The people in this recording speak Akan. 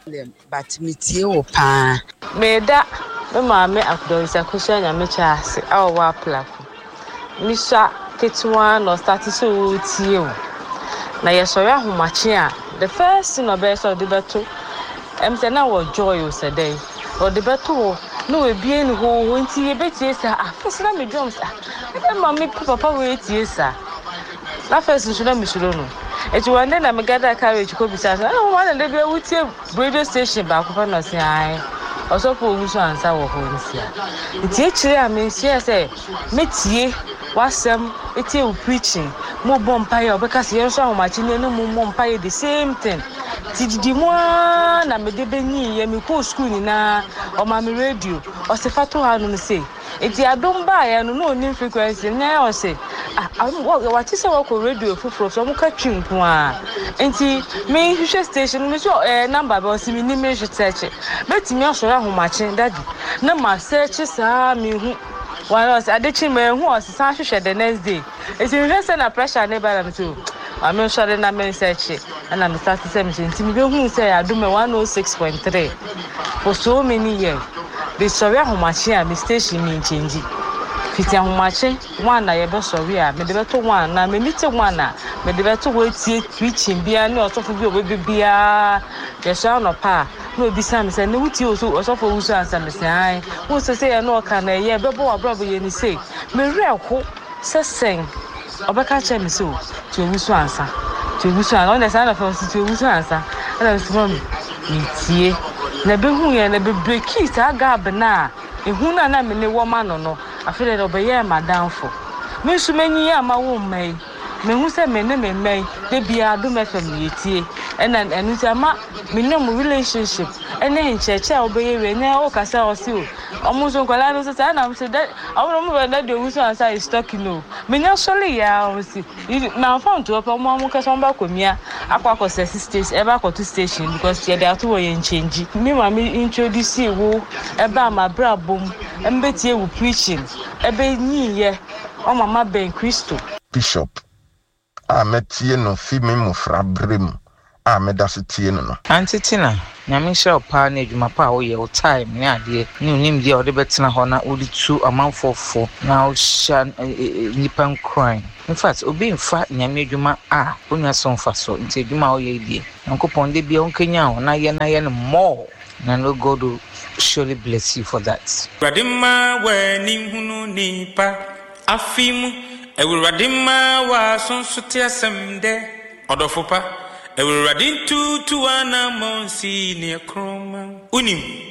But me tie wo pa. Meda me maame akudonsa kusha nya me chaase awo wa plako. Misha ketwa no start so tie wo. Na yesori ahomache a the first thing obey so de beto. Say na wo joy o say or de beto no we bie ni ho nti ye betie sa afese na me drums e ma me papa we tie sa. Na first nso na misulo no. Eti one day na me gather carriage ko bisa say oh one day be wutie radio station ba ko fa no say ai also for wuso ansa wo ho nsia. Eti e kire a me nsia say metie wasem eti e preaching mo bompaye obeka say yenso ahomachi ne no mo bompaye the same thing. Tididi mo na me de benyi ye me ko school ni na o ma me radio o se fato ha no say eti adom ba ya no no ni frequency na o say what is our radio for so mo ka twimpo a enti me hwehwe station me so number ba o si me ni me hwetche betimi asoro ahomachi daddy na ma search sa me hu one was adechi me hu o sa hwehwe the next day eti me say na pressure ne ba na too I'm not sure that I'm search and I'm starting something. Who say I do me 106.3 for so many years. The sorry how much here, my station mean change. Fiti how much one I ever sorry, me the better one, na me meet one, me the better wait preaching, be a no sort of be a the sound of pa. No be some say no to so or so for who answer me say. Who say I know can a year, but brother, you say, me real hope, sing. Obeka che me so to wusu ansa on the side of us to wusu ansa and I was from me tie na be hu ye na be break sa gab na ehu na me ne wo ma no afele do be ye madam fo me su manyi ya ma wo mai me hu se me ne me mai de bia do me fam ye tie and enu ti ama me ne mo relationship ene ncheche a obeye we ne o kasa o si o omuzo nkwala no so na am say that awon mo be na de wusu ansa is talking no me nya sole ya o si na phone to opa mo kasa mba komia akwa station eba to station because ye dey to we change me ma me introduce wo eba ma brabom embetie wo preaching ebe nyiye o mama ben Christo Bishop ametie no fi me mo frabrem amedasetie no antitina nyame hye pa na adwuma pa wo ye wo time ne ade ne unim dia wo de betena ho na wo di tu amanfofo na wo hya nipan crime. In fact obi mfa nyame adwuma onya so mfa so nti adwuma wo ye die nkopon de bia onkanya ho na ye no more na no God will surely bless you for that. Radima we ni hunu nipa afimu ewuradima wa sonso te asemde odofopa ewuradin tu ana monsi ne kroma unim